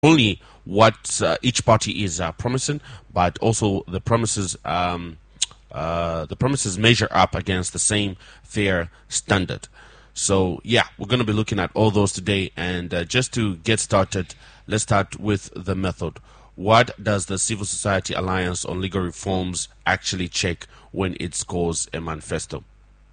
only what each party is promising, but also the promises measure up against the same fair standard. So yeah, we're going to be looking at all those today. And just to get started, let's start with the method. What does the Civil Society Alliance on Legal Reforms actually check when it scores a manifesto?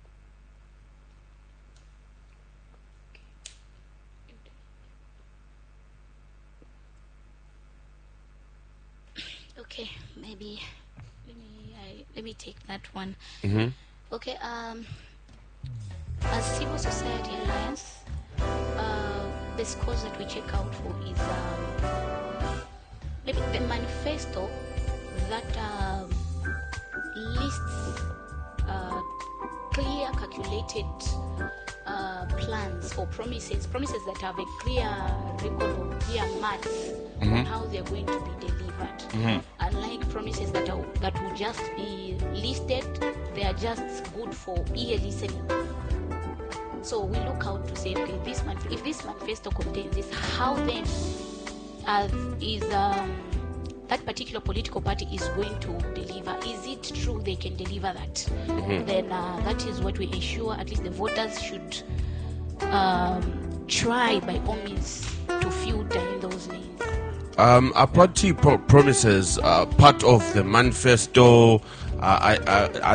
Okay, maybe let me take that one. Mm-hmm. Okay, as Civil Society Alliance, the scores that we check out for is maybe the manifesto that lists clear, calculated plans or promises that have a clear record or clear maths on how they're going to be delivered. Unlike promises that will just be listed, they are just good for ear listening. So we look out to say, okay, if this manifesto contains this, how then is that particular political party is going to deliver? Is it true they can deliver that? Then that is what we ensure at least the voters should try by all means to filter in those lanes. Are party promises part of the manifesto? Are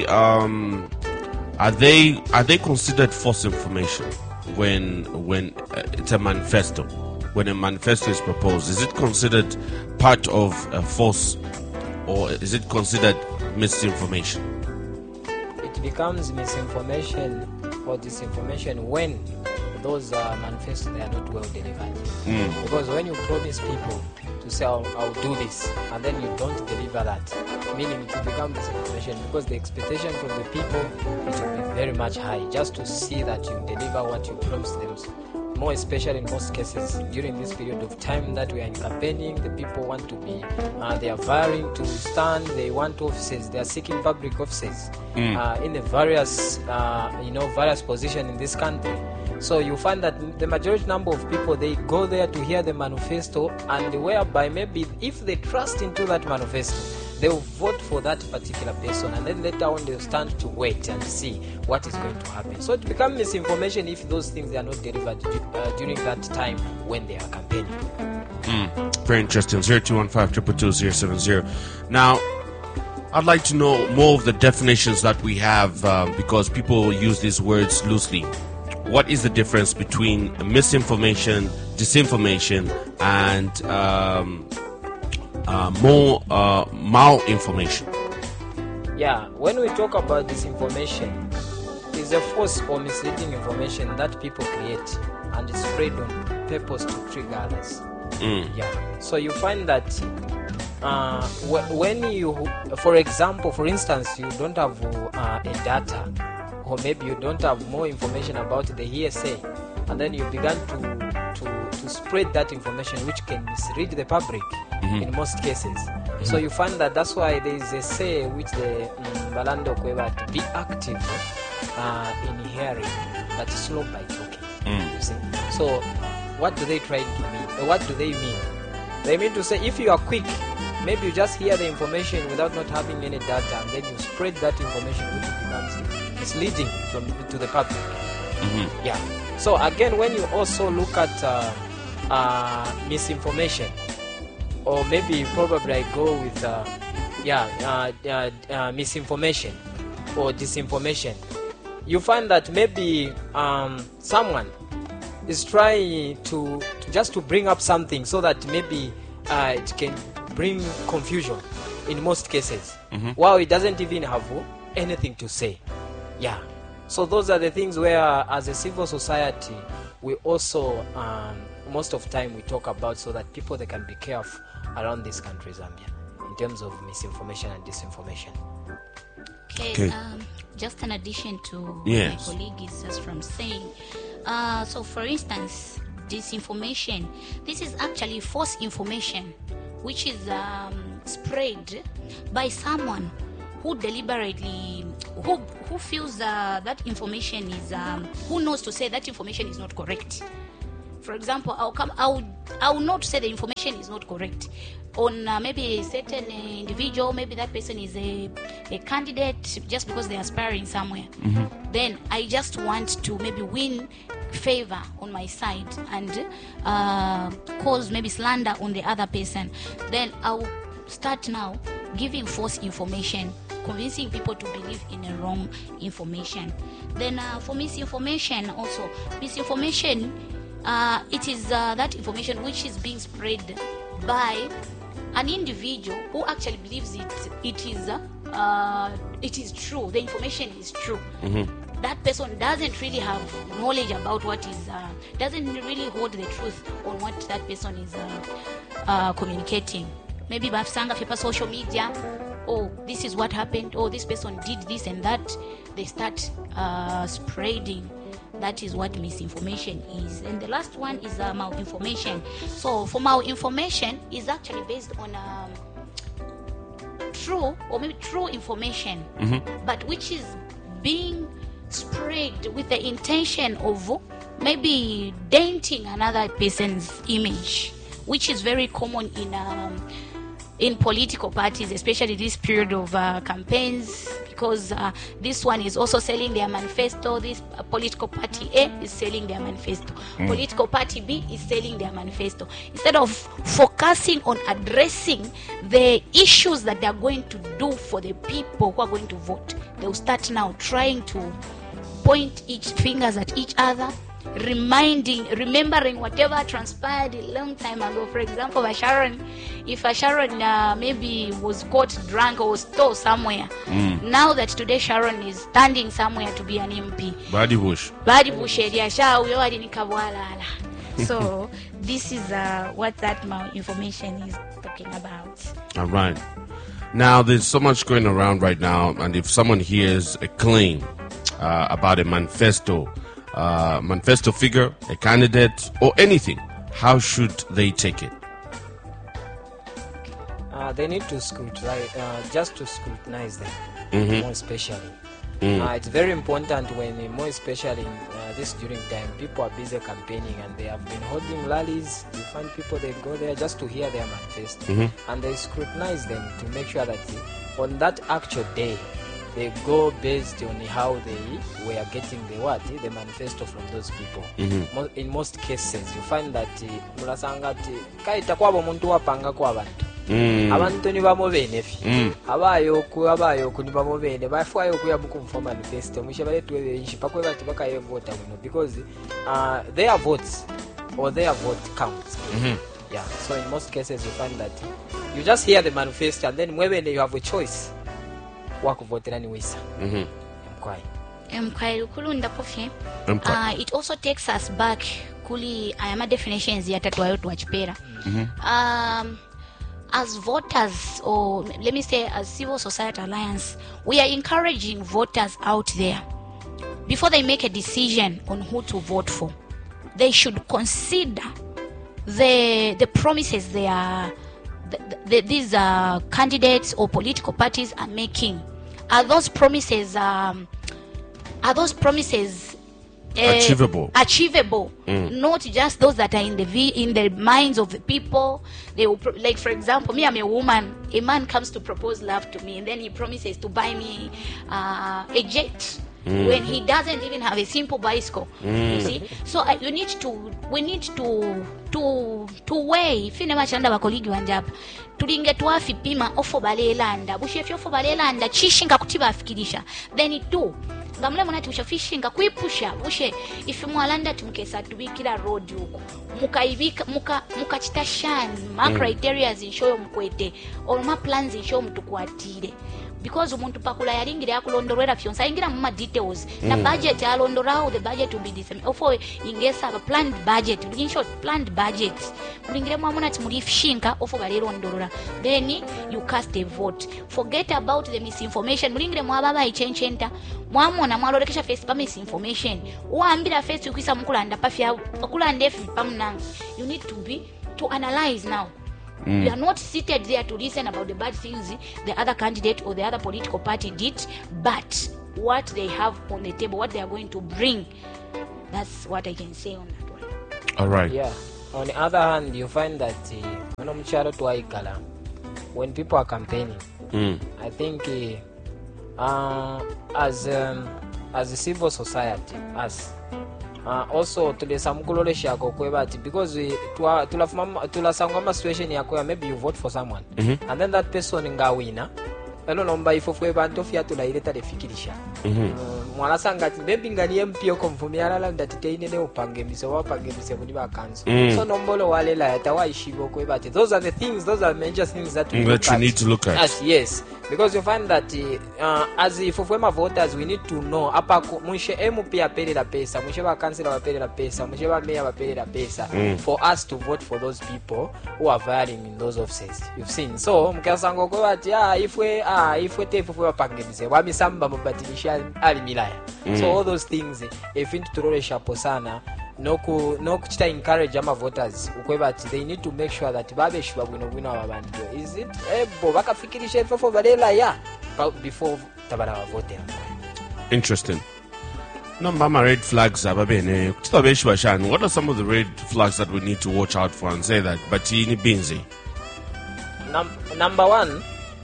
they considered false information when it's a manifesto? When a manifesto is proposed, is it considered part of a false, or is it considered misinformation? It becomes misinformation or disinformation when those manifestos they are not well delivered. Because when you promise people to say, I'll do this, and then you don't deliver that, meaning it will become misinformation, because the expectation from the people it will be very much high just to see that you deliver what you promised them. More especially in most cases during this period of time that we are in campaigning, the people want to be, they are vying to stand, they want offices, they are seeking public offices in the various positions in this country. So you find that the majority number of people, they go there to hear the manifesto, and whereby maybe if they trust into that manifesto, they will vote for that particular person, and then later on they'll stand to wait and see what is going to happen. So it becomes misinformation if those things are not delivered during that time when they are campaigning. Very interesting. 0215-222-070. Now, I'd like to know more of the definitions that we have because people use these words loosely. What is the difference between misinformation, disinformation, and more malinformation? Yeah, when we talk about disinformation, it's a false or misleading information that people create and spread on purpose to trigger others. Yeah, so you find that when you, for instance, you don't have a data, or maybe you don't have more information about the hearsay, and then you began to spread that information which can mislead the public in most cases. So you find that that's why there is a say which the Balando Kweba to be active in hearing, but slow by talking. You see? So what do they try to mean? What do they mean? They mean to say if you are quick, maybe you just hear the information without not having any data, and then you spread that information which becomes misleading to the public. Yeah. So again, when you also look at misinformation, or maybe probably I go with misinformation or disinformation, you find that maybe someone is trying to just to bring up something so that maybe it can bring confusion in most cases, while it doesn't even have anything to say. Yeah. So those are the things where, as a civil society, we also, most of the time, we talk about so that people they can be careful around this country, Zambia, in terms of misinformation and disinformation. Okay. Just an addition to my colleague is just from saying. So, for instance, disinformation. This is actually false information, which is spread by someone who deliberately, who feels that information is, who knows to say that information is not correct. for example, I'll not say the information is not correct on maybe a certain individual. Maybe that person is a candidate just because they're aspiring somewhere. Then I just want to maybe win favor on my side and cause maybe slander on the other person. Then I'll start now giving false information, convincing people to believe in a wrong information. Then for misinformation also, misinformation, it is that information which is being spread by an individual who actually believes it is true. The information is true. That person doesn't really have knowledge about what is, doesn't really hold the truth on what that person is communicating. Maybe bafsanga for social media, oh, this is what happened, oh, this person did this and that. They start spreading. That is what misinformation is. And the last one is malinformation. So for malinformation is actually based on true or maybe true information, but which is being spread with the intention of maybe denting another person's image, which is very common in political parties, especially this period of campaigns, because this one is also selling their manifesto. This political party A is selling their manifesto. Political party B is selling their manifesto. Instead of focusing on addressing the issues that they are going to do for the people who are going to vote, they will start now trying to point each fingers at each other, remembering whatever transpired a long time ago. For example, if Sharon maybe was caught drunk or stole somewhere, now that today Sharon is standing somewhere to be an MP. Badi Bush area So this is what that information is talking about. All right. Now there's so much going around right now, and if someone hears a claim about a manifesto figure, a candidate, or anything, how should they take it? They need to scrutinize them, more especially. It's very important when, more especially this during time, people are busy campaigning and they have been holding rallies. You find people, they go there just to hear their manifesto, and they scrutinize them to make sure that on that actual day, they go based on how they were getting the manifesto from those people. In most cases, you find that mulasangati kaita kwabo muntu wapanga kwa abantu. Abantu ni bamo benefi. Abayo ni bamo bene. Bafuayo kuya buku mfo manifesto. Mushabale tuwe benshi pakwe bati bakaye vote muno because their votes or their vote counts. Yeah. So in most cases, you find that you just hear the manifesto and then mwebene you have a choice. It also takes us back kuli ayama definitions yatatwayo twachipera. As voters, or let me say as Civil Society Alliance, we are encouraging voters out there, before they make a decision on who to vote for, they should consider the promises these candidates or political parties are making. Are those promises achievable? Not just those that are in the minds of the people. They will like, for example, me, I'm a woman. A man comes to propose love to me, and then he promises to buy me a jet. When he doesn't even have a simple bicycle, you see. So we need to weigh. Fine machanda bakoligi wanjapa. Tulinge tuafi pima ofo balelanda. Bushefi ofo balelanda chishinga kutiba afikirisha. Then it do. Ngamule monati ushafishinga kuipusha. Bushe ifi mwalanda tumkesa tubikira road huko. Mukaibika mukachitashani. Ma criteria zinshoyo mkwete. Or ma plans zinshoyo mtukuatire. Because umuntu pakula yaringire yakulondorera fyonsa ingira mu details na budget alondoraho, the budget will be the same. Ofo ingesa a planned budget, in short planned budget. Mulingire mwamuna ati mulifishinga ofo balirondorora. Then you cast a vote. Forget about the misinformation. Mulingire mwababa ichenchenta. Mwamona mwalorekesha face pa misinformation. Uambira face ukisa mukulanda pafya okulanda efi pamunanga. You need to analyze now. We are not seated there to listen about the bad things the other candidate or the other political party did, but what they have on the table, what they are going to bring. That's what I can say on that one. All right. Yeah. On the other hand, you find that when people are campaigning, I think as a civil society, also tulesamkuloleshako kwebati because tulasangwa situation yako maybe you vote for someone and then that person ngawina elo nomba ifo fwe bantu fyatulaireta lefikirisha mwalasanga ati maybe ngaliye mpio konvumyalala ndati teine ne upangemise kuni bakanso so nombolo walela yatawaishibo kwebati those are the things, those are major things that you need to look at. Yes, because you find that as if of voters we need to know apa mushe MP aperera pesa, mushe ba councillor aperera pesa, mushe ba mayor aperera pesa for us to vote for those people who are vying in those offices. You've seen. So mkasango ko ati if we take for bapangemise wa misamba mubatilisha ali milaya. So all those things if into turolesha posana no kuchita encourage ama voters ukwebati they need to make sure that babe shwa bwino abantu is it ebo bakafikirisha ifo valela ya before tabara vote. Interesting. Number red flags ababene kutabeshwa shani. What are some of the red flags that we need to watch out for and say that batini binzi? Number one,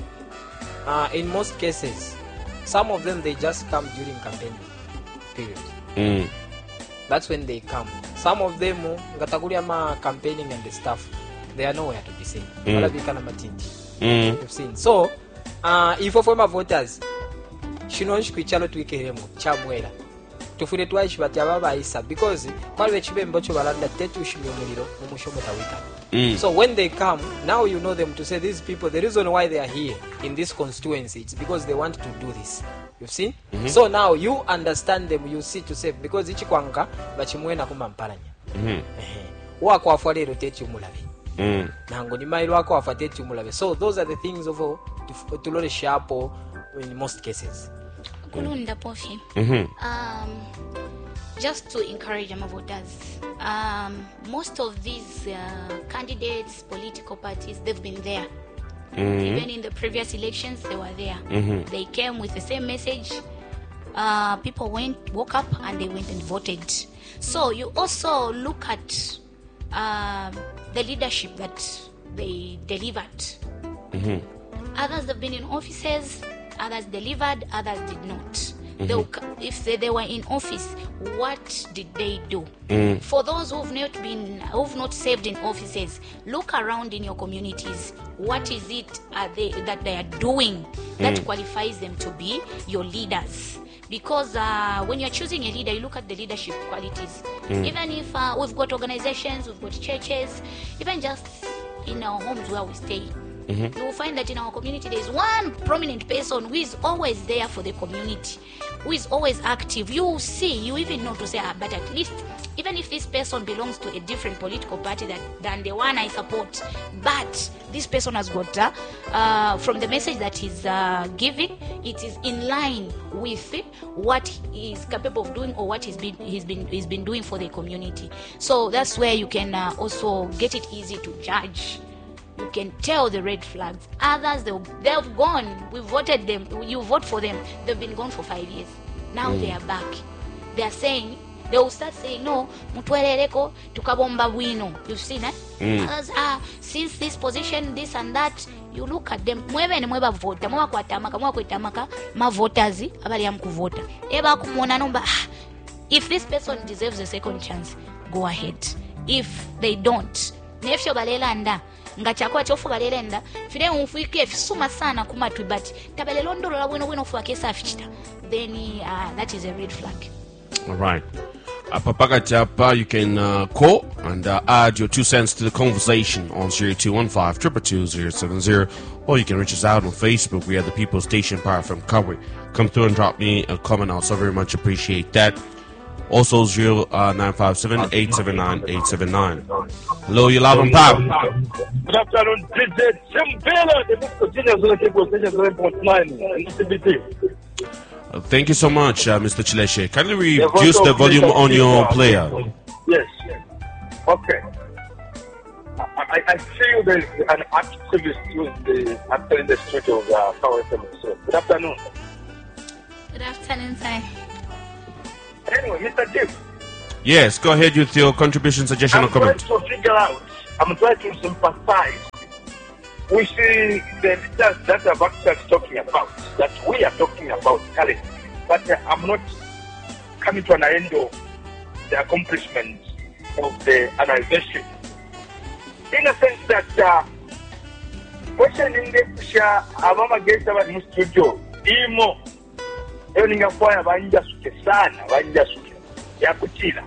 in most cases some of them they just come during campaign period. That's when they come. Some of them ngatakulia campaigning and the stuff, they are nowhere to be seen. You've seen. So if for voters shinonshi kwichalo twikeremo chamwera tufune twayishi batyababa isa because kwaliwe chibembo cho balanda tetu shimyomuliro mumushomo tawika. So when they come, now you know them to say these people, the reason why they are here in this constituency, it's because they want to do this. You've seen? So now you understand them, you see to say because ichi kwanga bachimwena kumampalanya. Wako afwalero tetu mulabe. Nango ni mailo wako afatetu mulabe. So those are the things of tulole shapo in most cases. Kulunda Pofi. Just to encourage our voters, most of these candidates, political parties, they've been there. Even in the previous elections, they were there. They came with the same message. People woke up and they went and voted. So you also look at the leadership that they delivered. Others have been in offices, others delivered, others did not. If they were in office, what did they do? For those who've not served in offices, look around in your communities. What is it that they are doing that qualifies them to be your leaders? Because when you're choosing a leader, you look at the leadership qualities. Even if we've got organizations, we've got churches, even just in our homes where we stay, you will find that in our community there is one prominent person who is always there for the community, who is always active. You see, you even know to say, but at least, even if this person belongs to a different political party than the one I support, but this person has got, from the message that he's giving, it is in line with what he is capable of doing or what he's been doing for the community. So that's where you can also get it easy to judge. You can tell the red flags. Others, they've gone. We voted them. You vote for them. They've been gone for 5 years. Now they are back. They are saying, they will start saying, no, mutwerereko tukabomba bwino. You've seen, Others, since this position, this and that, you look at them. Mweba vota. Mwa kwetamaka, ma voters, abali ya mkuvota. Eba kumona nomba, if this person deserves a second chance, go ahead. If they don't, nefyo balela anda, ngachakwa chofu balelenda fide umfuike fisuma sana kumatwi but tabelelondolola bwino fu akesa afichita, then that is a red flag. All right. Papaka Chapa, you can call and add your 2 cents to the conversation on 0215-222-070, or you can reach us out on Facebook. We are the People's Station Power from Kabwe. Come through and drop me a comment. I'll so very much appreciate that. Also 0957-879-879. Hello, you live on Pop. Good afternoon, DJ Chimpela, the continuous People's Station 7.9. Thank you so much, Mr. Chileshe. Kindly reduce the volume on your player. Yes. Okay. I feel there's an activist in the studio of Power FM. So, good afternoon. Good afternoon, sir. Anyway, Mr. Chief. Yes, go ahead with your contribution, suggestion, or comment. I'm trying to sympathize with the leaders that are actually talking about, that we are talking about currently. But I'm not coming to an end of the accomplishments of the organization. In a sense that questioning the Pusha Abama gets about Mustudio, Imo, earning a fire by Jasuke, by Jasuke, Yakutila.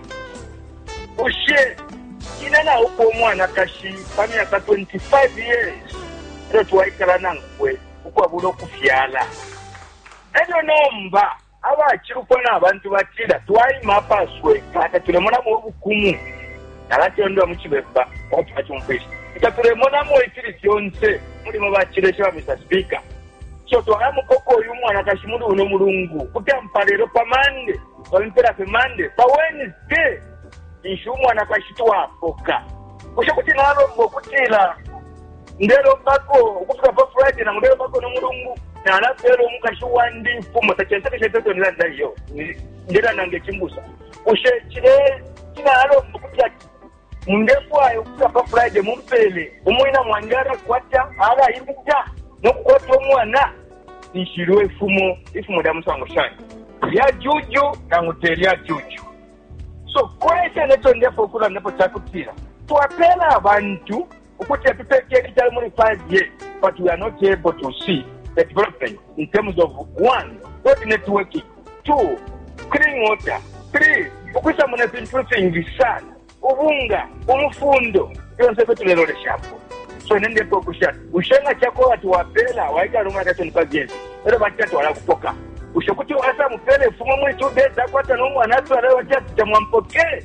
Pushe, Inana Ukomwana Kashi, Pamia 25 years, that's why Karanangwe, Ukabulo Kufiala. I don't know, aba chirukona abantu batira twayima paswe kata tulemona mu bukumu nalatondo mukibeba otwachumpisi itakulemona mu ekiri kyonse muri mu bakiresha Mr. Speaker so twamu koko uyu mwana kashimudu uno mulungu kutampalero pamande olimpera pamande pa Wednesday ishu mwana kashitwa apoka kusho kuti nalo mbokutira ndero bako ukufuka pa Friday na ndero bako no mulungu na alapero mukashi wandi fumo tachenseke cheteto nilanda hiyo ndira nange chimbusa ushe chile kina alo mukutya mundefu ayo kuka pa Friday mumpele umuina mwanjara kwata ala imuja nokukwata omwana nishirwe ifumo da musango shani ya juju na ngutelia juju so kwese neto ndefu kula nepo chakutira tuwapela abantu ukutya tupeke kitali muri 5 years but we are not able to see the development in terms of 1, good networking, 2, clean water, 3, ukusa muna improving the sun, ubunga, umufundo, yonse kwetu lelo le shapo. So nende po kushati. Ushenga chako watu wapela, waika ruma kato nipagezi. Ero batatu wala kupoka. Ushokuti wasa mpele, fumo mwi 2 days, zakwata nomu anatu wala wachati chamwampoke.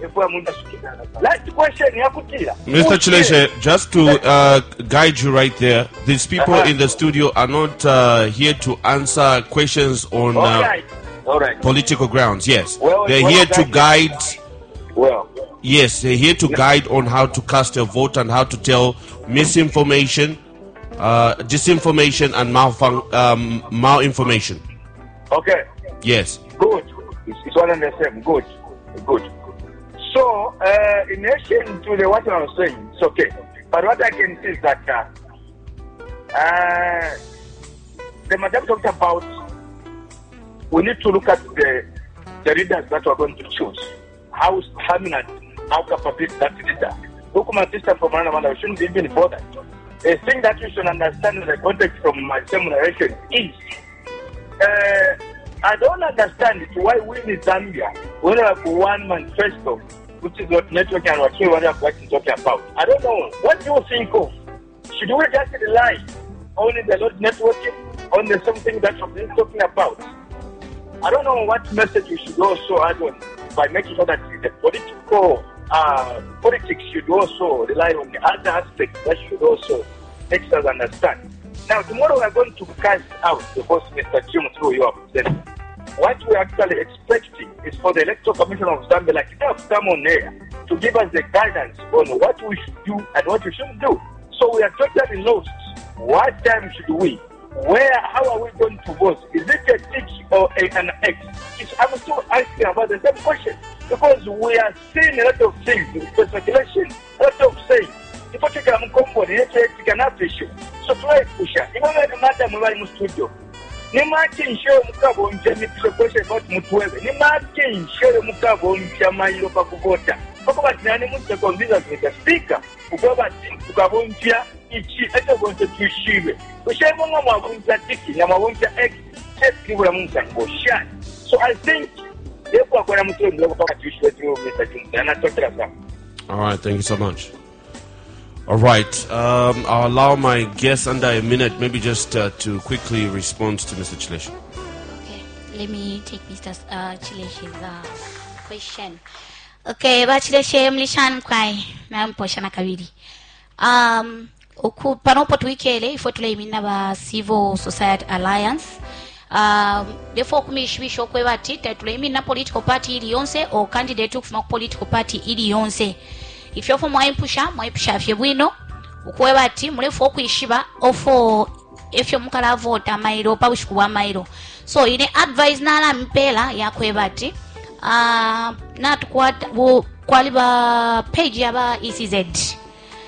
Last question, Mr. Chileshe, just to guide you right there, these people in the studio are not here to answer questions on all right. Political grounds. Yes, they're here to guide. Yes, they're here to guide on how to cast a vote and how to tell misinformation, disinformation, and malinformation. Okay. Yes. Good. It's one and the same. Good. So, in addition to what I was saying, it's okay. But what I can say is that the madam talked about we need to look at the leaders that we're going to choose. How permanent, how capable that leader. Ukuma sister from Anamana shouldn't even bother. The thing that you should understand in the context from my semination is I don't understand why we in Zambia we have one manifesto, which is what network and what we are talking about. I don't know. What do you think of? Should we just rely only the Lord networking on the something that we're talking about? I don't know what message you should also add on by making sure that the politics should also rely on the other aspects that should also make us understand. Now, tomorrow we are going to cast out the boss, Mr. Jim, through your presence. What we are actually expecting is for the Electoral Commission of Zambia, like to come on there to give us the guidance on what we should do and what we shouldn't do. So we are totally lost. What time should we? How are we going to vote? Is it a tick or an X? I'm still asking about the same question because we are seeing a lot of things, speculation, a lot of saying. If you take a combo, you can have issue. So try to push it. Even when the matter in the studio, ni making sure mukabo mpya question about mutwebe. Ni making sure mukabo mpya mailo pa kuvota. Kwa bati nani mtu konviza Mr. Speaker, kwa bati mukabo mpya ichi eto gonse tuishiwe. Kusema mwa mpya tiki na mwa mpya X set kibula mpya ngoshani. So I think therefore kwa mtu ndio kwa tuishiwe through Mr. Jumza na tokea sana. All right, thank you so much. All right, I'll allow my guests under a minute, maybe just to quickly respond to Mr. Chileshe. Okay, let me take Mr. Chileshe's question. Okay, ba Chileshe mlishan kwai na mposhana kabiri. Panopo tuikele ifo tulemina ba Civil Society Alliance. Therefore kumishwisho kwe bati tulemina political party ili yonse or candidate kufuma political party ili yonse. If you're from Mwaipusha Fibuino, Ukwebati, Mulefo Kwishiba, or for if you're Mukala vote, a mairo, Pawishkuwa mairo. So, in the advice Nala Mpela, Yakwebati, natukwata kwaliba page yaba ECZ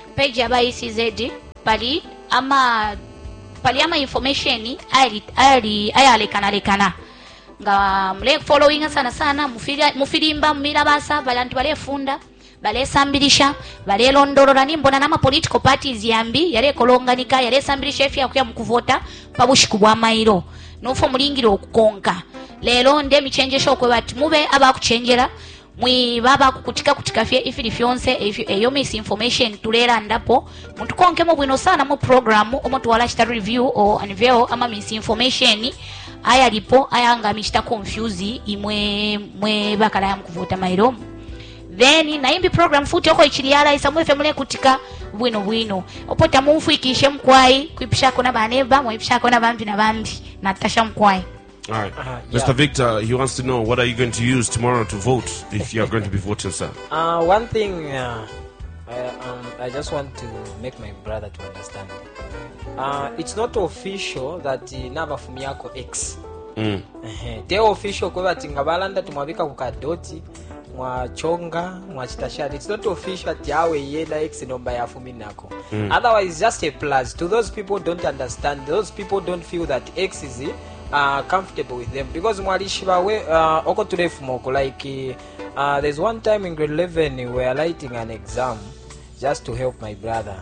pali ama information ayalekanalekana nga mule following sana mufirimba mumilabasa balantu balefunda balesambirisha balelondolola nimbona nama political parties yambi yalekolonganika yalesambirisha efya kuya mukuvota pabushiku bwa mairo nofo mulingiro okukonka lero nde michenjesho okwe bati mube abakuchenjera mwi baba kukutika fye ifiri fyonse eyo misinformation tulera ndapo mutukonke mu bwino sana mu program omuntu wala chita review o unveil ama misinformation aya lipo ayanga mishita confuse imwe bakala yamkuvuta mairo then naimbi program futi oko ichiliala isamwe femule kutika bwino opota mumfuikishe mkwai kuipishako na baneba muipishako na bambi natasha mkwai. All right. Mr. Victor, he wants to know, what are you going to use tomorrow to vote if you are going to be voting, sir? One thing I just want to make my brother to understand. It's not official that Nabafumiyako X. They official kwa tingabalanda tumwabika kukadoti mwachonga mwachitashari. It's not official that yawe yenda X nomba ya fuminako. Otherwise it's just a plus. To those people who don't understand, those people don't feel that X is comfortable with them, because mwalishiba we oko tulefumoko like there's one time in grade 11 we were writing an exam just to help my brother.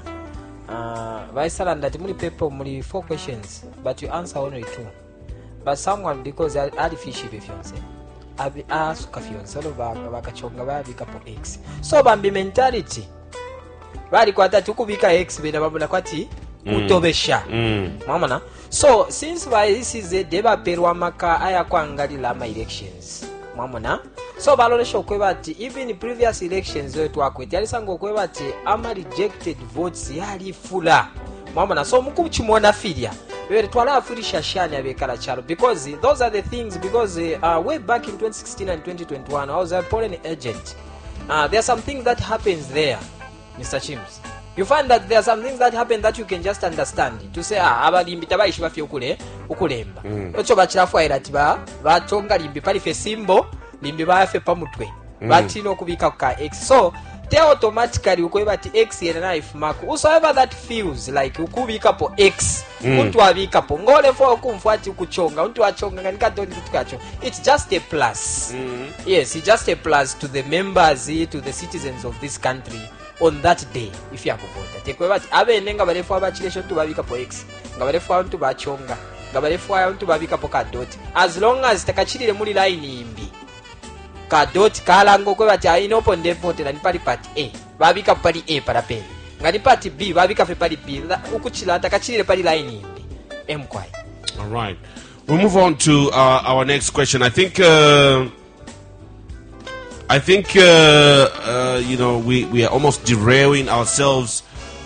Vaisala that muli paper muli 4 questions but you answer only 2, but someone because ali fishy befyonse abi asuka fyonse lo bakachonga babika po X, so bambi mentality bali kwata tukubika X bena babula kwati utobesha mamana. So since this is a deba perwa maka aya kwangalila ama elections mamona, so balolesha okwebati even previous elections wetu akweti alisango okwebati ama rejected votes yali fula mamona. So mukuchimona filia wewe twala afurisha shani abekala chalo, because those are the things, because way back in 2016 and 2021 I was a foreign agent. There are some things that happens there, Mr. Chims. You find that there are some things that happen that you can just understand. To say abalimbi tabayishi bafye ukulemba. Ocho bachilafu airatiba batonga limbi pali fe simbo limbi bafe pamutwe. Batino kubika ka X. So they automatically ukwebati X yena knife mark. Whosoever that feels like ukubika po X, untu abika po ngole fo kumfuati ukuchonga, untu achonga nganika doni kutukacho. It's just a plus. Yes, it's just a plus to the members, to the citizens of this country. On that day, if you have voted, take away abe nenga balefu abachilesho tu babika po X, nga balefu abantu bachonga, nga balefu abantu babika po kadoti, as long as takachilile muli line imbi kadoti kalango kwe bati ayino ponde vote na nipali party A babika pali A para pen, nga ni party B babika fe pali B ukuchila takachilile pali line imbi mkwai. All right, we'll move on to our next question. I think you know, we are almost derailing ourselves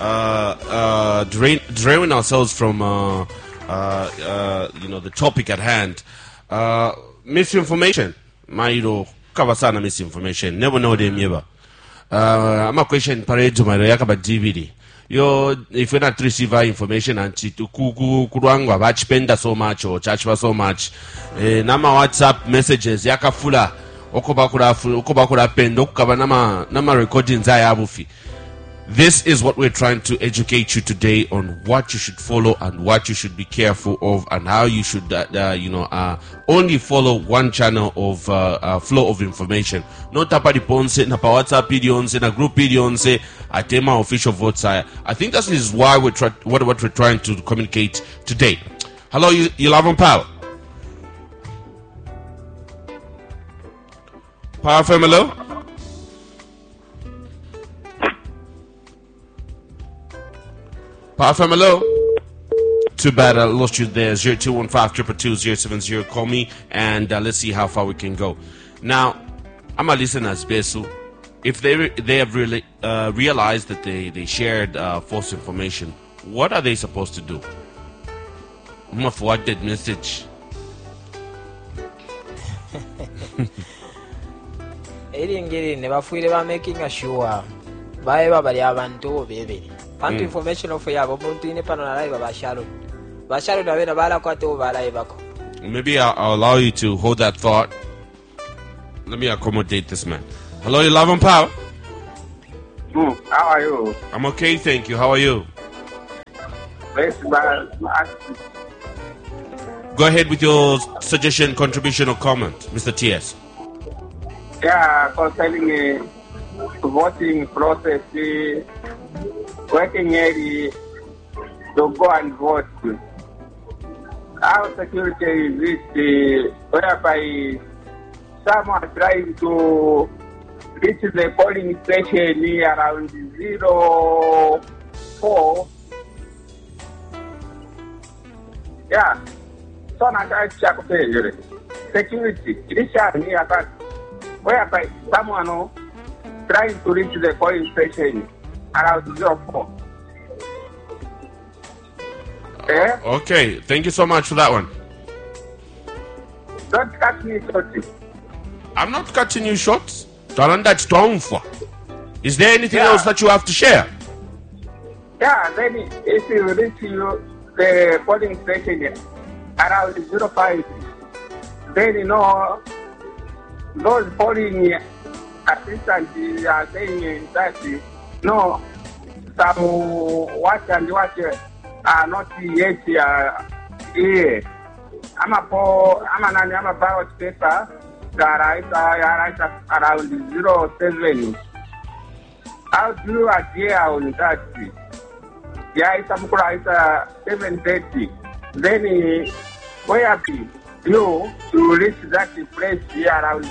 from you know, the topic at hand. Misinformation, mairo kavasana misinformation, never know them yeba. I'm a question parejo mairo yakaba DVD. Yo, if we're not receive information and kuruangwa bachipenda so much or chachwa so much, nama WhatsApp messages yakafula okobakura pendo kukaba nama recordings ayabufi. This is what we're trying to educate you today on what you should follow and what you should be careful of, and how you should you know, only follow one channel of flow of information. No tapadi ponse na pa WhatsApp pidionse na group pidionse atema official votes. I think that is why what we're trying to communicate today. Hello, you love on Power. Power FM, hello? Power FM, hello? Too bad I lost you there. 0215-222-070. Call me and let's see how far we can go. Now, I'm a listener, Besu. If they have really realized that they shared false information, what are they supposed to do? I'm a forwarded message. Never making sure by bali abantu bebe anti information of yabo muntu ine pano na live bashalo na bena bala kwa to bala ibako. Maybe I'll allow you to hold that thought. Let me accommodate this man. Hello, you Love and Power. How are you? I'm okay, thank you. How are you? Go ahead with your suggestion, contribution, or comment, Mr. TS. Yeah, concerning voting process, working area to go and vote. Our security is this, whereby someone trying to reach the polling station around 04. Yeah. So now I check security. This is whereby someone trying to reach the polling station around 04. Yeah? Okay, thank you so much for that one. Don't cut me short. I'm not cutting you short. That's for. Is there anything Yeah. else that you have to share? Yeah, then if you reach the polling station around 05, then you know those polling assistants are saying that no, some watch and watch are not yet here. I'm a ballot paper that I around 07. How do you adhere on that? Yeah, it's 7:30. Then where be you to reach that place here around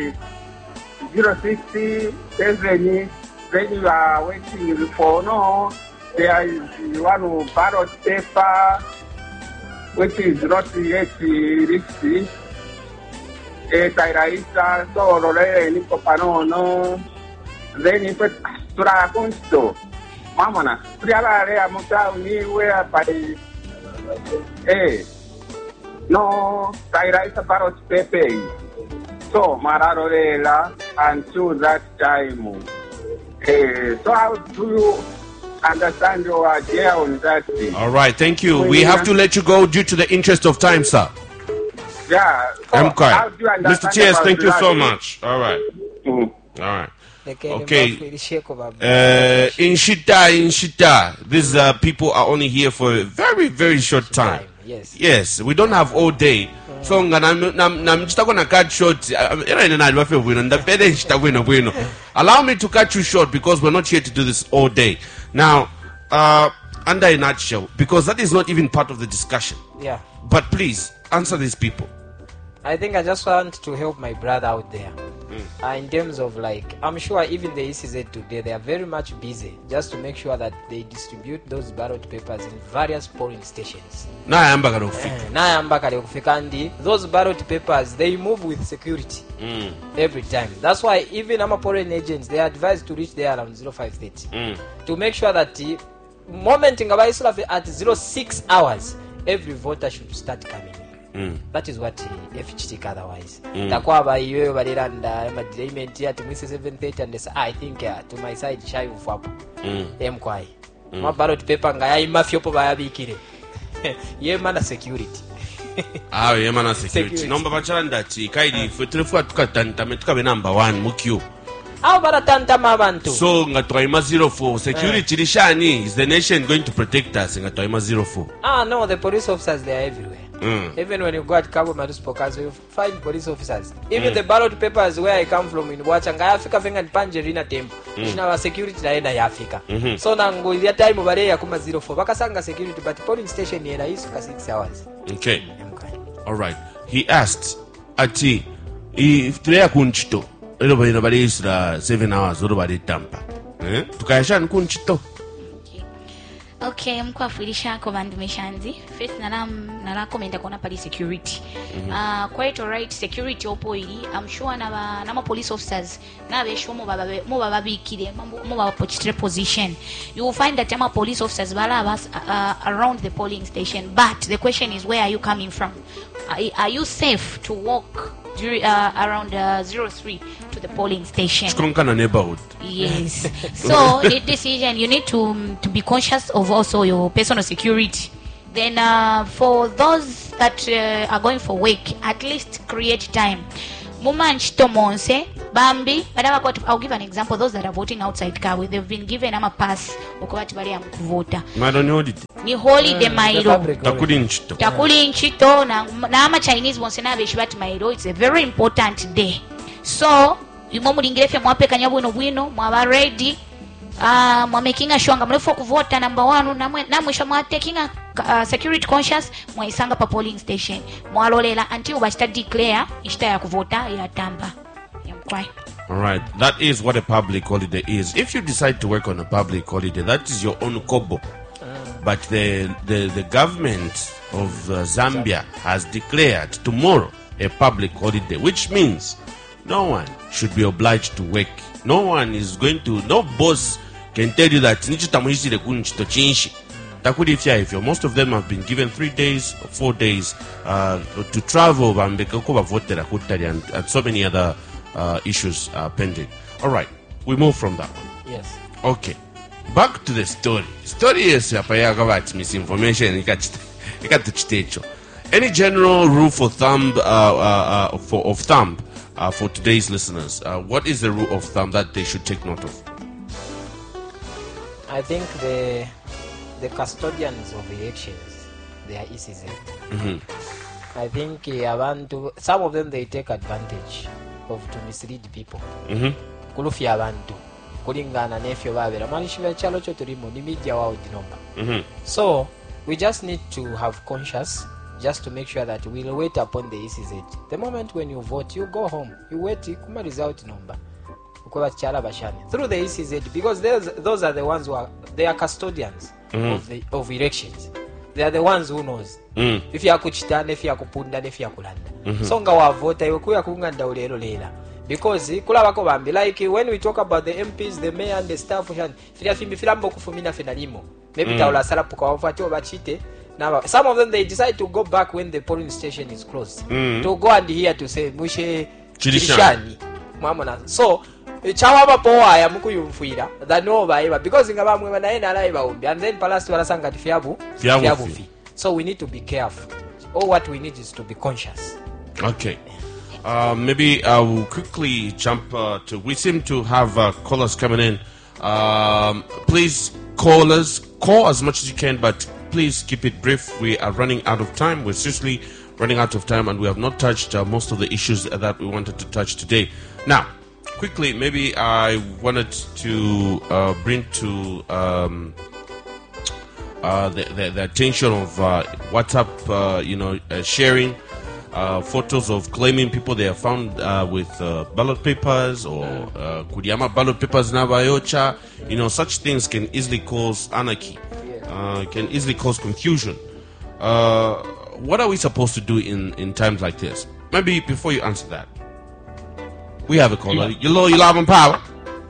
067? Then you are waiting for no. There is one ballot paper which is not yet reached. Tairaisa, so Rore, Nicopano, then if it's Turaconsto, Mamma, Triala, Mota, where by no Tairaisa Parrot Pepe. So Mararorela and to that time. So how do you understand your idea on that thing? All right, thank you. We have to let you go due to the interest of time, sir. Yeah. I'm quiet. Mr. Understand TS, about thank you so that? much. All right. Mm. All right. Lekeni Okay. mbafilishe kuba- In Shita, these people are only here for a very, very short time. Yes. Yes, we don't have all day. So I'm just going to cut short. Allow me to cut you short because we're not here to do this all day. Now, under a nutshell, because that is not even part of the discussion. Yeah. But please answer these people. I think I just want to help my brother out there. In terms of like, I'm sure even the ECZ today, they are very much busy just to make sure that they distribute those ballot papers in various polling stations. Nayamba kufika. Nayamba kale kufika ndi those ballot papers, they move with security every time. That's why even our polling agents, they are advised to reach there around 05:30 to make sure that the moment in at 06 hours, every voter should start coming in. That is what FHT otherwise. Takwaba iwe baliranda madiment ya tumwise 7:30 and say I think to my side shy ufapo. Mkwai. Ma ballot paper ngaya imafyopo bayabikire. Ye mana security. Ye mana security. Nomba bachala ndati kaidi futrefu tukatantame tukabe number 1 mukyu. How baratantama abantu? So ngatwaima 04 security lishani, is the nation going to protect us ngatwaima 04? No, the police officers, they are everywhere. Even when you go at Cabo Marispokas, you find police officers. Even the ballot papers where I come from in Wachanga, Africa, Venga and Pangerina Temple, our security na Africa. So nango ya time over there kuma 04. Bakasanga security, but polling station here is 6 hours. Okay. All right. He asked, Ati, if Trea Kunchito, everybody bali isra 7 hours, everybody tampa. Tukayashan Kunchito. Okay, mkwafilisha kwa bandumeshanzi. First nala komenda kona pali security. Quite alright, security opo ili. I'm sure nama police officers na besho mo baba bikide mo baba pochitre position. You will find that ama police officers bala was around the polling station. But the question is, where are you coming from? Are you safe to walk around 03 to the polling station? Chikunkana neighborhood. Yes. So the decision, you need to be conscious of also your personal security. Then for those that are going for work, at least create time. Mumanchito Monse, Bambi, I'll give an example. Those that are voting outside Kawe, they've been given a pass. Ukawati bali ya mkuvota. Madoni holiday. Ni holiday mairo. Takuli nchito. Takuli nchito na ama Chinese Monse na beshibati mairo. It's a very important day. So, yumo mulingirefya mwape kanyabwino bwino, mwaba ready. Mwamekinga shwanga mlefu kuvota number 1 na mwisho mwatekinga security conscious mwaisanga pa polling station mwalolela until basta declare ishita ya kuvota ya tamba yamkwai. All right, that is what a public holiday is. If you decide to work on a public holiday, that is your own kobo. But the government of Zambia has declared tomorrow a public holiday, which means no one should be obliged to work. No one is going to, no boss can tell you that most of them have been given 3 days or 4 days to travel and so many other issues pending. All right, we move from that one. Yes. Okay, back to the story. Story is misinformation. Any general rule for thumb for today's listeners? What is the rule of thumb that they should take note of? I think the custodians of elections, they are ECZ. I think some of them, they take advantage to mislead people. Kulufya abantu kulingana nefyo babera malishira chalo cho tulimo ni media wao dinomba. So we just need to have conscious, just to make sure that we'll wait upon the ECZ. The moment when you vote, you go home, you wait kuma result number through the ECZ, because those are the ones who are, they are custodians of elections. They are the ones who knows if you are kuchitana, if you are kupunda, if you are kulanda. So nga wa vote you kuya kunganda ulero lela, because kulabako bambi, like when we talk about the MPs, the mayor and the staff, filambo kufumina finalimo maybe taula sala puka wafati wabachite. Now, some of them, they decide to go back when the polling station is closed to go and hear to say mushe chirishani mamona. So chawaba poa ya mukuyumfuira that no baiba, because ngabamwe banaenda live umbi, and then palast barasanga tifiabu fi. So we need to be careful. All what we need is to be conscious. Okay. Maybe I will quickly jump to, we seem to have callers coming in. Please call as much as you can, but please keep it brief. We are running out of time. We're seriously running out of time, and we have not touched most of the issues that we wanted to touch today. Now, quickly, maybe I wanted to bring to the attention of WhatsApp, sharing photos of claiming people they have found with ballot papers or Kudiyama ballot papers na Bayocha. Such things can easily cause anarchy. Can easily cause confusion. What are we supposed to do in times like this? Maybe before you answer that, we have a caller. Hello, you live on Power.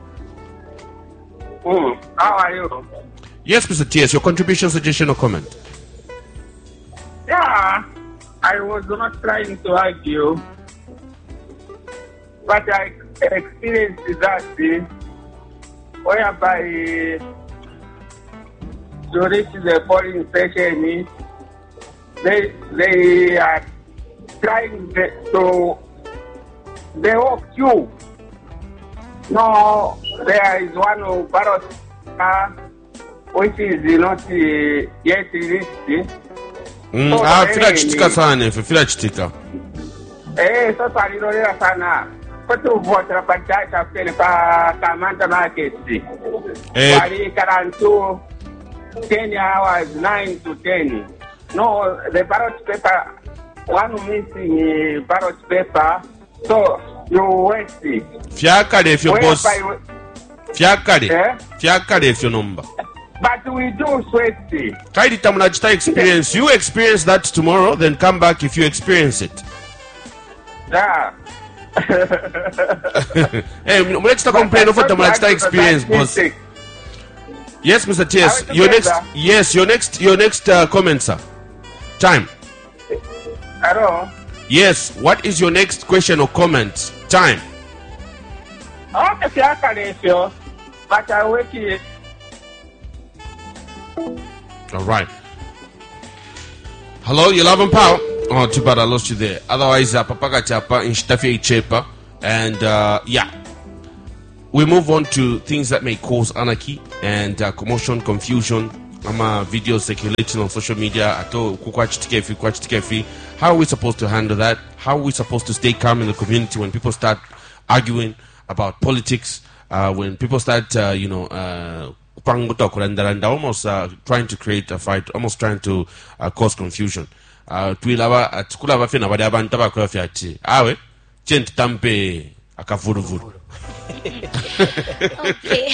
How are you? Yes, Mr. T.S., your contribution, suggestion, or comment? Yeah, I was not trying to argue, but I experienced that whereby to reach the polling station, they are trying to they walk you. No, there is one ballot which is not yet released. Fila chitika sana, fila chitika. Sasa alilolea sana. Kwetu vote pa chacha pele pa Kamanda Market. Wali karantu 10 hours, 9 to 10. No, the ballot paper, one missing ballot paper, so you wait. Fiakale if your boss. Fiakale if your number. But we do sweat. Kaidi tamunachita experience. You experience that tomorrow, then come back if you experience it. Yeah. Hey, let's not complain over tamunachita experience, boss. Yes, Mr. T.S. Your next comment, sir. Time. Hello. Yes. What is your next question or comment? Time. But I wait here. All right. Hello, you love and power. Oh, too bad I lost you there. Otherwise, Papaka Chapa in Shtafi Chepa. And yeah, we move on to things that may cause anarchy and commotion, confusion. Videos circulating on social media. How are we supposed to handle that? How are we supposed to stay calm in the community when people start arguing about politics? When people start, almost trying to create a fight, almost trying to cause confusion. Okay.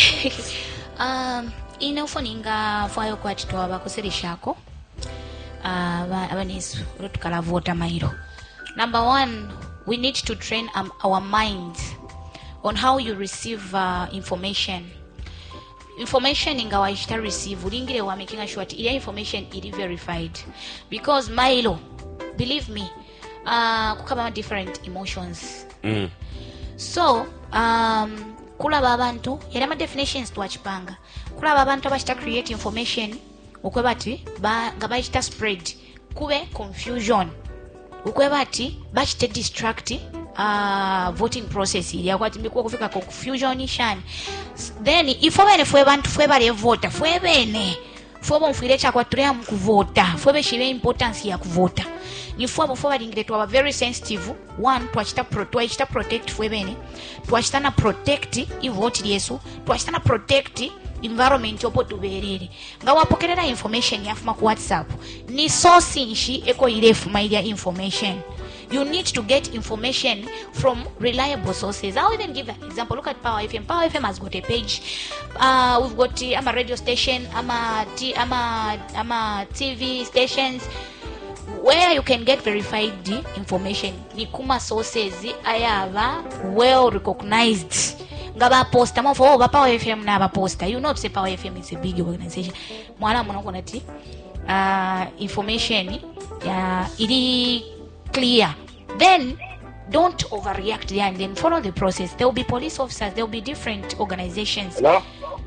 Inofuninga fayo kwachitwa bakusereshako abanesu tukalavota mairo. Number one, we need to train our minds on how you receive information. Information ingawa ishita receive ulingire wa making sure that ile information is verified, because mailo, believe me, kukaba different emotions. So kulaba abantu era ma definitions twachipanga kulaba abantu abachita create information okwebati nga bachita spread kube confusion okwebati bachita distract voting process ili yakwati mbikuwa kufika confusion shan. Then if obene fwe bantu fwe bale vota fwe bene fwe bomfire chakwa tulea mkuvota fwe beshibe importance ya kuvota ni fwe balingire tuwa very sensitive. One, twachita protect fwe bene, twachita na protect i vote yesu, twachita na protect environment opo tuberere nga wapokerera information yafuma ku WhatsApp ni source nshi eko ile fuma ile information. You need to get information from reliable sources. I'll even give an example. Look at Power FM. Power FM has got a page. We've got a radio station, TV stations where you can get verified information. Nikuma sources ayava well recognized. Ngaba poster mo for Power FM na ba poster. You know say Power FM is a big organization. Mwana monoko nati information ili clear. Then don't overreact there and then follow the process. There will be police officers, there will be different organizations. Hello?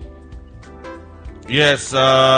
Yes,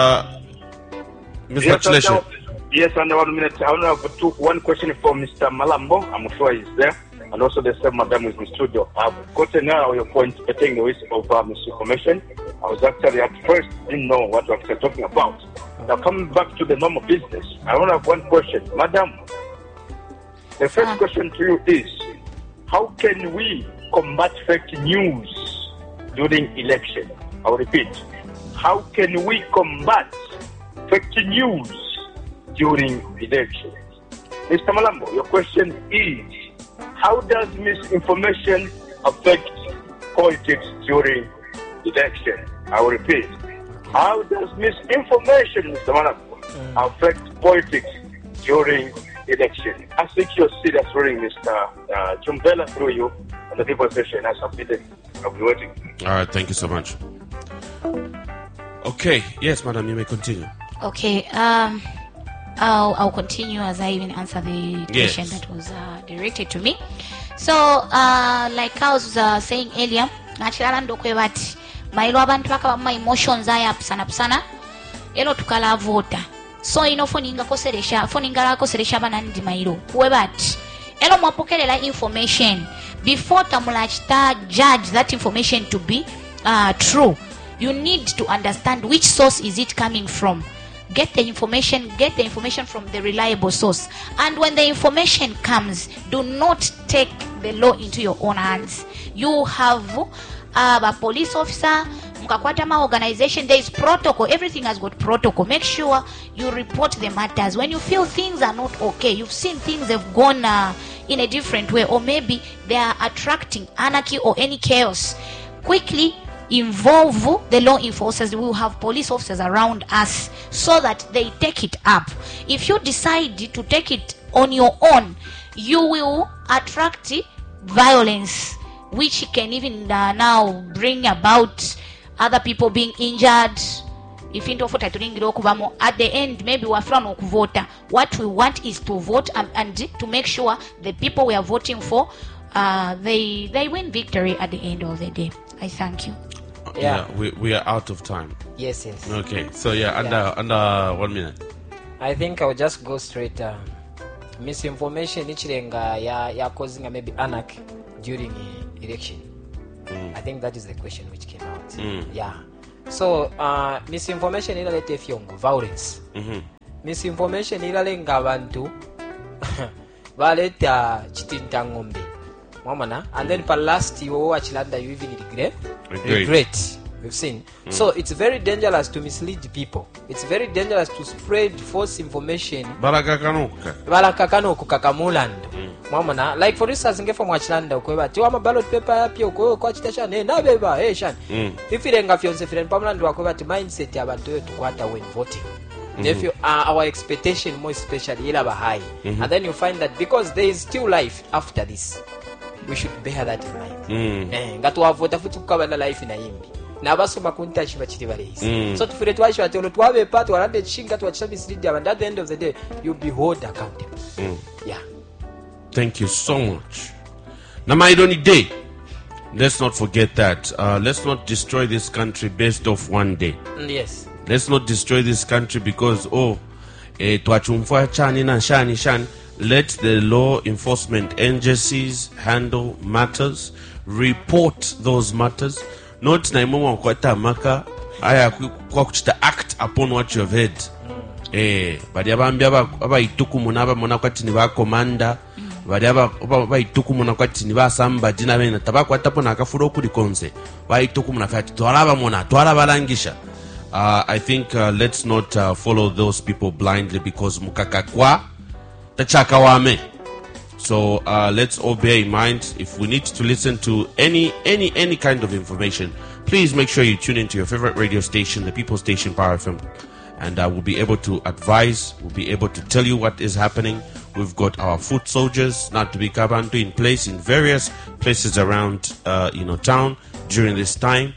Mr. Chileshe. Yes, under 1 minute. I only have one question for Mr. Malambo. I'm sure he's there. And also the same madam is in the studio. I've gotten now your point pertaining the risk of misinformation. I was actually at first didn't know what we were talking about. Now coming back to the normal business, I only have one question. Madam, the first question to you is, how can we combat fake news during election? I'll repeat. How can we combat fake news during election? Mr. Malambo, your question is, how does misinformation affect politics during election? I will repeat. How does misinformation, Mr. Malambo, affect politics during election? I think you're serious reading Mr. Chumbela through you, and the people session has submitted. I'll be waiting. All right, thank you so much. Okay, yes, madam, you may continue. Okay, I'll continue as I even answer the question that was directed to me. So, like I was saying earlier, nachirala ndokwe bati mailo abantu bakaba my emotions aya pisana elo tukala vota. So foninga koseresha banandi mailo kuwe bati elo mwapokelela information before tamulachita judge that information to be true. You need to understand which source is it coming from. Get the information from the reliable source. And when the information comes, do not take the law into your own hands. You have a police officer, Mkakwatama organization, there is protocol. Everything has got protocol. Make sure you report the matters. When you feel things are not okay, you've seen things have gone in a different way, or maybe they are attracting anarchy or any chaos, quickly involve the law enforcers. We will have police officers around us so that they take it up. If you decide to take it on your own, you will attract violence, which can even now bring about other people being injured. If at the end maybe we're from kuvota. What we want is to vote and to make sure the people we are voting for they win victory at the end of the day. I thank you. Yeah, we are out of time. Yes. Okay, so under 1 minute. I think I'll just go straight misinformation ichilenga ya causing maybe anarchy during election. I think that is the question which came out. Yeah. So misinformation ilaleta efyongo violence. Misinformation ilalenga abantu baleta chitinta ngombe mwamana, and then per last you wachilanda you even regret. We've seen. So it's very dangerous to mislead people. It's very dangerous to spread false information. Balakakano kukakamulando. Mwamana, like for instance ngefa mwachilanda ukweba tiwa ballot paper yapi ukwe kwa chitasha na beba shan. If irenga fyonse firen pamulando wakweba ti mindset yabantu yo tukwata when voting. Therefore, our expectation more especially ilaba high. And then you find that because there is still life after this, we should bear that in mind. Ngatu wavota futi kukabala life na yimbi. Nabasoma kuntachi bachiri balezi. So tufire twashi batolo twabe part warande chinga twachisa mislead and at the end of the day you'll be held accountable. Yeah. Thank you so much. Namaidoni Day. Let's not forget that. Let's not destroy this country based off one day. Yes. Let's not destroy this country because twachumfwa chani na shani. Let the law enforcement agencies handle matters, report those matters. Not na imomo kwata maka aya kwa kuchita act upon what you have heard. Badi abambi aba itukumu naba mona kwati ni ba commander, badi aba itukumu na kwati ni ba samba dina bena tabako atapo na kafuro kuli konse. Ba itukumu na fati twalaba mona twalaba langisha. I think let's not follow those people blindly because mukakakwa tachaka wame. So let's all bear in mind, if we need to listen to any kind of information, please make sure you tune into your favorite radio station, the People Station Power FM, and we'll be able to advise, we'll be able to tell you what is happening. We've got our foot soldiers, not to be kabantu, in place in various places around town during this time,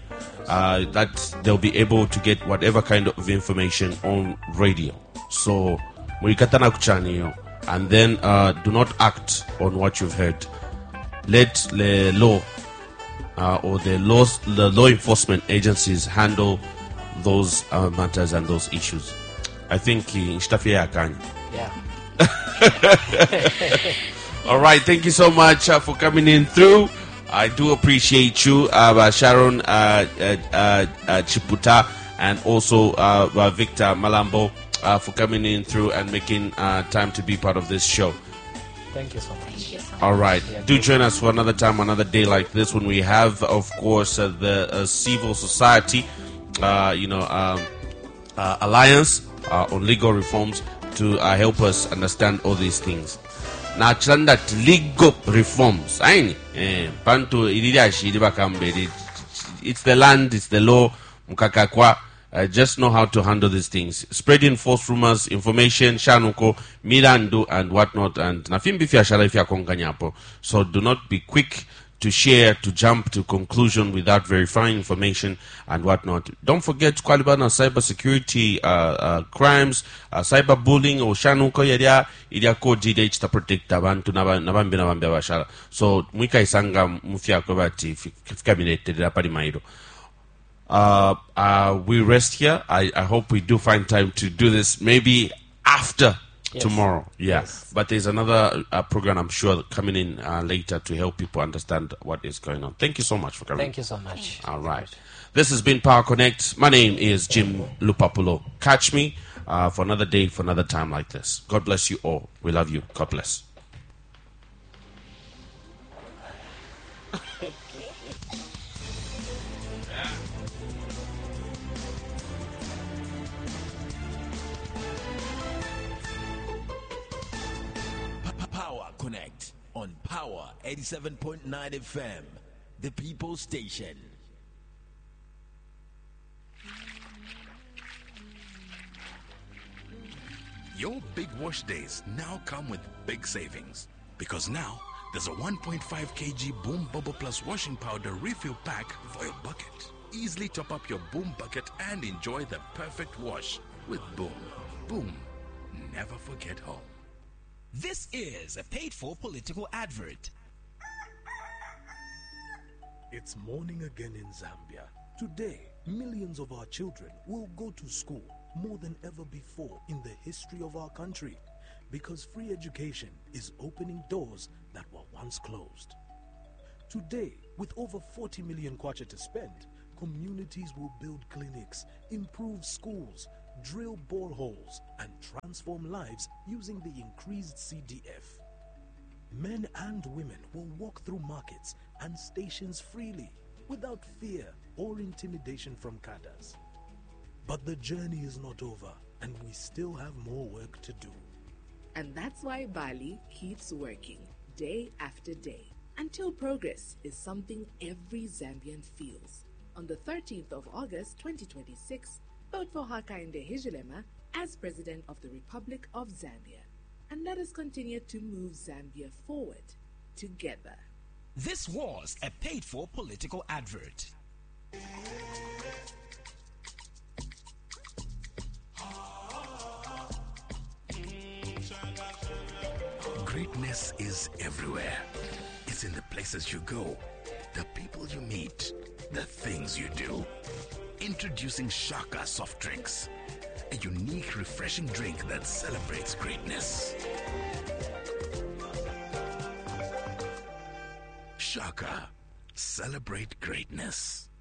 that they'll be able to get whatever kind of information on radio. So muikatana kuchaniyo. And then do not act on what you've heard. Let the law or the law enforcement agencies handle those matters and those issues. I think Yeah. All right, thank you so much for coming in through. I do appreciate you, Sharon Chiputa, and also Victor Malambo, for coming in through and making time to be part of this show. Thank you so much. All right. Do join us for another time, another day like this, when we have, of course, the Civil Society, Alliance on Legal Reforms to help us understand all these things. Now, that legal reforms, it's the land, it's the law, mukakakwa. Just know how to handle these things. Spreading false rumors, information, shanuko, mirandu, and whatnot. And nafimbifia sharafia konganyapo. So do not be quick to share, to jump to conclusion without verifying information and whatnot. Don't forget Kwalibana cybersecurity crimes, cyberbullying, or shanuko iria ko GDH to protect abantu nabambi bashara. So mwika isanga mufia kobati fikaminete rapari mairo. We rest here. I hope we do find time to do this maybe after tomorrow. Yes. But there's another program, I'm sure, coming in later to help people understand what is going on. Thank you so much for coming. Thank you so much. All right. This has been Power Connect. My name is Jim Lupapulo. Catch me for another day, for another time like this. God bless you all. We love you. God bless. Connect on Power 87.9 FM, the People Station. Your big wash days now come with big savings, because now there's a 1.5 kg Boom Bubble Plus washing powder refill pack for your bucket. Easily top up your Boom bucket and enjoy the perfect wash with Boom. Boom, never forget home. This is a paid-for political advert. It's morning again in Zambia. Today, millions of our children will go to school more than ever before in the history of our country. because free education is opening doors that were once closed. Today, with over 40 million kwacha to spend, communities will build clinics, improve schools, drill boreholes, and transform lives using the increased CDF. Men and women will walk through markets and stations freely, without fear or intimidation from cadres. But the journey is not over, and we still have more work to do. And that's why Bali keeps working day after day until progress is something every Zambian feels. On the 13th of August 2026, vote for Hakainde Hichilema as President of the Republic of Zambia. And let us continue to move Zambia forward together. This was a paid-for political advert. Greatness is everywhere. It's in the places you go, the people you meet, the things you do. Introducing Shaka soft drinks, a unique, refreshing drink that celebrates greatness. Shaka, celebrate greatness.